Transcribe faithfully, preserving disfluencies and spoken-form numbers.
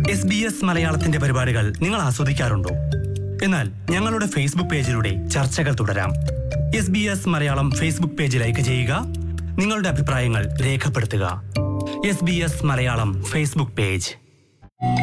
S B S മലയാളത്തിന്റെ പരിപാടികൾ നിങ്ങൾ ആസ്വദിക്കാറുണ്ടോ? എന്നാൽ ഞങ്ങളുടെ ഫേസ്ബുക്ക് പേജിലൂടെ ചർച്ചകൾ തുടരാം. S B S Malayalam Facebook page like ചെയ്യുക, നിങ്ങളുടെ അഭിപ്രായങ്ങൾ രേഖപ്പെടുത്തുക. S B S Malayalam Facebook page.